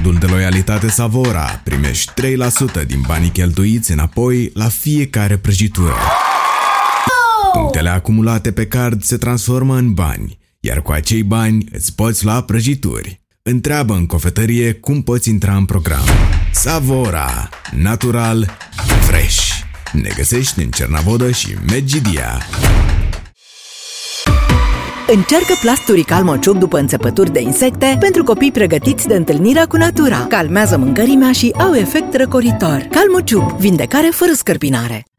cardul de loialitate Savora primești 3% din banii cheltuiți înapoi la fiecare prăjitură. Punctele acumulate pe card se transformă în bani, iar cu acei bani îți poți lua prăjituri. Întreabă în cofetărie cum poți intra în program. Savora, natural, fresh. Ne găsești în Cernavodă și Medgidia. Încearcă plasturi Calmociup după înțepături de insecte pentru copii pregătiți de întâlnirea cu natura. Calmează mâncărimea și au efect răcoritor. Calmociup, vindecare fără scărpinare.